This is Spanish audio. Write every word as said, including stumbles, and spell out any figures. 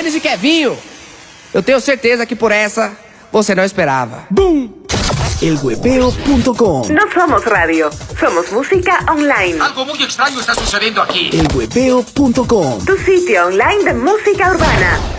Dennis e Kevinho. Eu tenho certeza que por essa você não esperava. Boom! el hueveo punto com. No somos radio, somos música online. Algo muy extraño está sucediendo aquí. el hueveo punto com. Tu sitio online de música urbana.